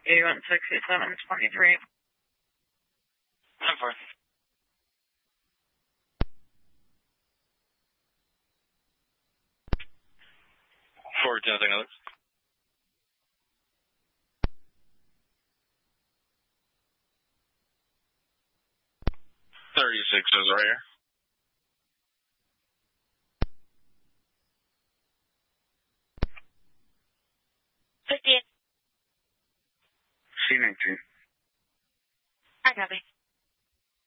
A168723. I'm fine. 410, nothing other. $36 is right here. C19. I copy.